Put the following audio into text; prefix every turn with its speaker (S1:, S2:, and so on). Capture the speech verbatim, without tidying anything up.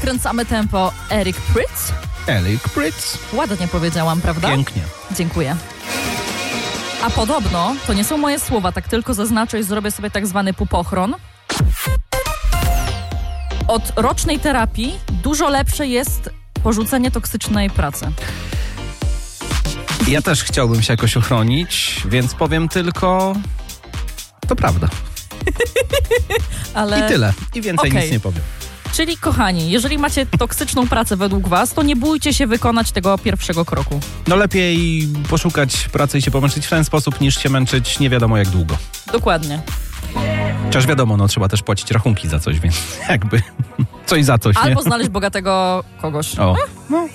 S1: nakręcamy tempo. Eric Prydz?
S2: Eric Prydz.
S1: Ładnie powiedziałam, prawda?
S2: Pięknie.
S1: Dziękuję. A podobno, to nie są moje słowa, tak tylko zaznaczę i zrobię sobie tak zwany pupochron. Od rocznej terapii dużo lepsze jest porzucenie toksycznej pracy.
S2: Ja też chciałbym się jakoś ochronić, więc powiem tylko... To prawda.
S1: Ale...
S2: I tyle. I więcej
S1: okay.
S2: nic nie powiem.
S1: Czyli kochani, jeżeli macie toksyczną pracę według was, to nie bójcie się wykonać tego pierwszego kroku.
S2: No lepiej poszukać pracy i się pomęczyć w ten sposób, niż się męczyć nie wiadomo jak długo.
S1: Dokładnie.
S2: Chociaż wiadomo, no trzeba też płacić rachunki za coś, więc jakby coś za coś, nie?
S1: Albo znaleźć bogatego kogoś.
S2: O. No.